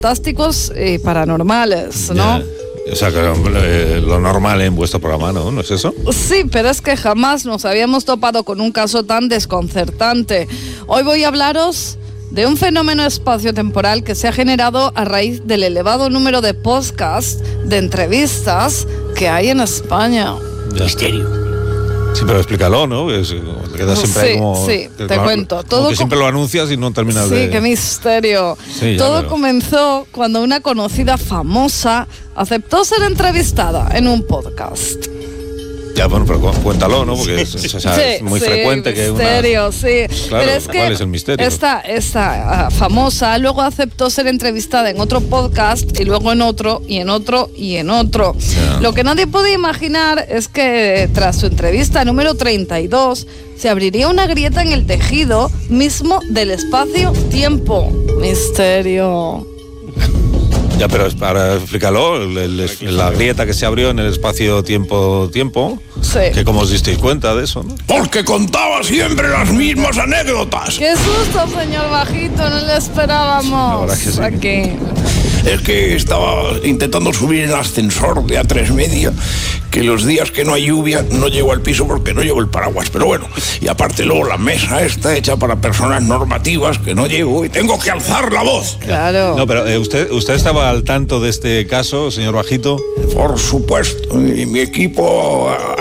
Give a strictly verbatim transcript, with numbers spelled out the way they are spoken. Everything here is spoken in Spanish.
fantásticos y paranormales, ¿no? Yeah. O sea, que eh, lo normal en vuestro programa, ¿no? ¿No es eso? Sí, pero es que jamás nos habíamos topado con un caso tan desconcertante. Hoy voy a hablaros de un fenómeno espaciotemporal que se ha generado a raíz del elevado número de podcasts, de entrevistas que hay en España. Ya. Misterio. Sí, pero explícalo, ¿no? Es, queda siempre sí, ahí como, sí, te como, cuento. como Todo que siempre lo anuncias y no terminas sí, de... Sí, qué misterio. Sí, Todo pero... comenzó cuando una conocida famosa aceptó ser entrevistada en un podcast. Ya, bueno, pero cuéntalo, ¿no? Porque es, es, o sea, Sí, es muy sí, frecuente que una... misterio, sí. Claro, pero es que ¿cuál es el misterio? Esta, esta uh, famosa luego aceptó ser entrevistada en otro podcast y luego en otro y en otro y en otro. Yeah. Lo que nadie puede imaginar es que tras su entrevista número treinta y dos se abriría una grieta en el tejido mismo del espacio-tiempo. Misterio. Ya, pero para explícalo, el, el, la grieta que se abrió en el espacio-tiempo-tiempo, sí. que como os disteis cuenta de eso, ¿no? Porque contaba siempre las mismas anécdotas. ¡Qué susto, señor Bajito! No le esperábamos. La verdad que sí. Aquí. Es que estaba intentando subir el ascensor de A tres Media, que los días que no hay lluvia no llego al piso porque no llevo el paraguas. Pero bueno, y aparte luego la mesa está hecha para personas normativas que no llevo y tengo que alzar la voz. Claro. No, pero eh, usted, usted estaba al tanto de este caso, señor Bajito. Por supuesto, y mi equipo